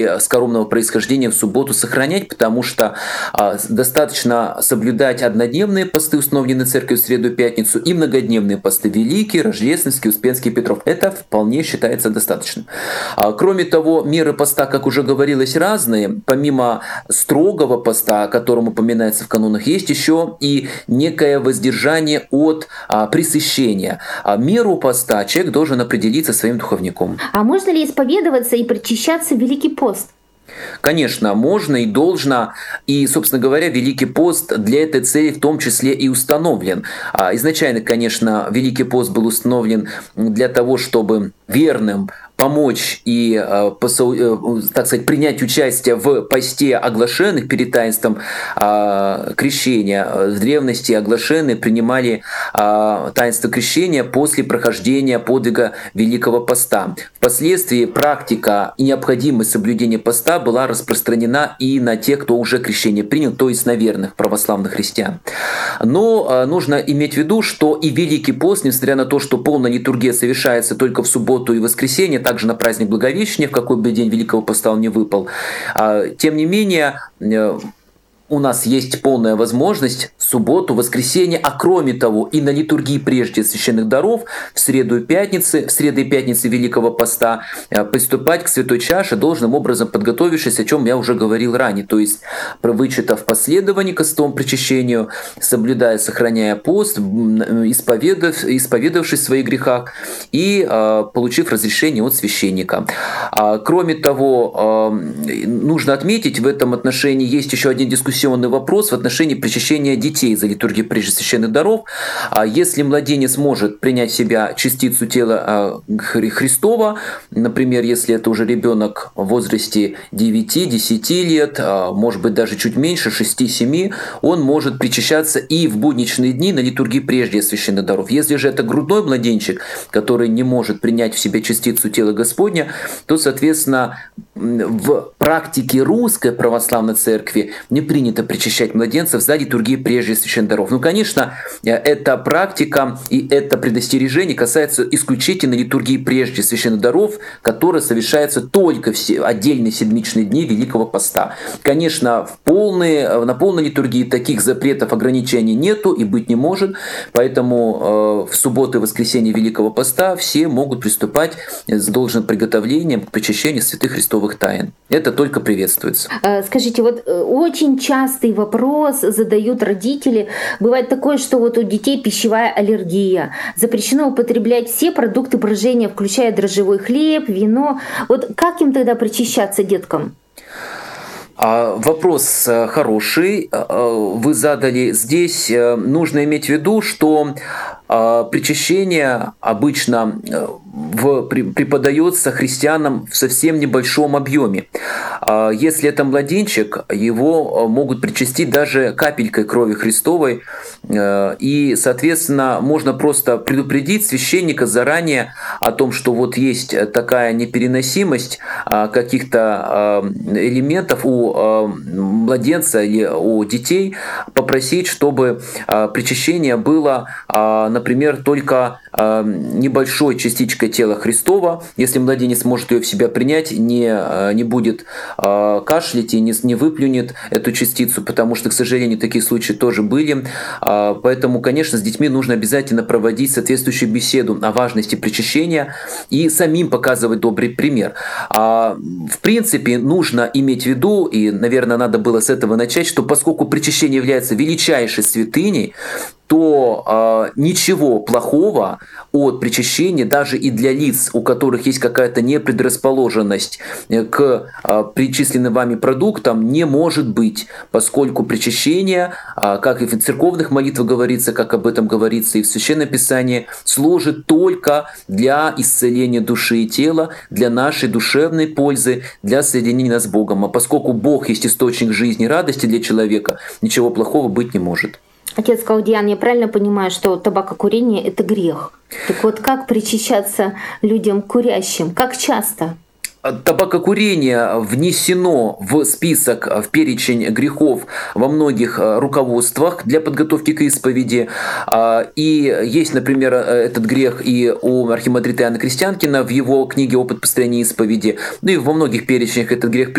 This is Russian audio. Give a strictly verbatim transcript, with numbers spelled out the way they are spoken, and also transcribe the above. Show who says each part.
Speaker 1: скоромного происхождения в субботу сохранять, потому что а, достаточно соблюдать однодневные посты, установленные церковью в среду и пятницу, и многодневные посты Великий, Рождественский, Успенский, Петров. Это вполне считается достаточным. А, кроме того, меры поста, как уже говорилось, разные. Помимо строгого поста, о котором упоминается в канонах, есть еще и некое воздержание от а, пресыщения. А меру поста человек должен определить со своим духовником.
Speaker 2: А можно ли исповедоваться и причащаться в Великий пост?
Speaker 1: Конечно, можно и должно. И, собственно говоря, Великий пост для этой цели в том числе и установлен. Изначально, конечно, Великий пост был установлен для того, чтобы верным помочь и, так сказать, принять участие в посте оглашенных перед таинством крещения. В древности оглашенные принимали таинство крещения после прохождения подвига Великого поста. Впоследствии практика и необходимость соблюдения поста была распространена и на тех, кто уже крещение принял, то есть на верных православных христиан. Но нужно иметь в виду, что и Великий пост, несмотря на то, что полная литургия совершается только в субботу и воскресенье, также на праздник Благовещения, в какой бы день Великого поста он не выпал, тем не менее, у нас есть полная возможность в субботу, воскресенье, а кроме того и на литургии прежде священных даров в среду и пятницы, в среду и пятницы Великого поста приступать к святой чаше должным образом подготовившись, о чем я уже говорил ранее, то есть вычитав последование к святому причащению, соблюдая, сохраняя пост, исповедав, исповедавшись в своих грехах и э, получив разрешение от священника. А, кроме того, э, нужно отметить, в этом отношении есть еще один дискуссионный вопрос в отношении причащения детей за литургию прежде священных даров. Если младенец может принять в себя частицу тела Христова, например, если это уже ребенок в возрасте девяти-десяти лет, может быть даже чуть меньше, шести-семи, он может причащаться и в будничные дни на литургии прежде священных даров. Если же это грудной младенчик, который не может принять в себя частицу тела Господня, то, соответственно, в практике Русской Православной Церкви не принято причащать младенцев за литургии прежде священных даров. Ну, конечно, эта практика и это предостережение касается исключительно литургии прежде священных даров, которая совершается только в отдельные седмичные дни Великого поста. Конечно, в полные, на полной литургии таких запретов, ограничений нету и быть не может, поэтому э, в субботу и воскресенье Великого поста все могут приступать с должным приготовлением к причащению святых христовых тайн. Это только приветствуется.
Speaker 2: Скажите, вот очень частый вопрос задают родители. Бывает такое, что вот у детей пищевая аллергия. Запрещено употреблять все продукты брожения, включая дрожжевой хлеб, вино. Вот как им тогда причащаться деткам?
Speaker 1: Вопрос хороший. Вы задали. Здесь нужно иметь в виду, что причащение обычно в, преподается христианам в совсем небольшом объеме. Если это младенчик, его могут причастить даже капелькой крови Христовой. И, соответственно, можно просто предупредить священника заранее о том, что вот есть такая непереносимость каких-то элементов у младенца или у детей, попросить, чтобы причащение было, например, только небольшой частичкой тела Христова. Если младенец может ее в себя принять, не, не будет кашлять и не, не выплюнет эту частицу, потому что, к сожалению, такие случаи тоже были. Поэтому, конечно, с детьми нужно обязательно проводить соответствующую беседу о важности причащения и самим показывать добрый пример. В принципе, нужно иметь в виду, и, наверное, надо было с этого начать, что поскольку причащение является величайшей святыней, то э, ничего плохого от причащения даже и для лиц, у которых есть какая-то непредрасположенность к э, причисленным вами продуктам, не может быть, поскольку причащение, э, как и в церковных молитвах говорится, как об этом говорится и в Священном Писании, служит только для исцеления души и тела, для нашей душевной пользы, для соединения нас с Богом. А поскольку Бог есть источник жизни и радости для человека, ничего плохого быть не может.
Speaker 2: Отец Каудиан, я правильно понимаю, что табакокурение — это грех? Так вот, как причащаться людям курящим? Как часто?
Speaker 1: Табакокурение внесено в список, в перечень грехов во многих руководствах для подготовки к исповеди. И есть, например, этот грех и у архимандрита Иоанна Крестьянкина в его книге «Опыт построения исповеди». Ну и во многих перечнях этот грех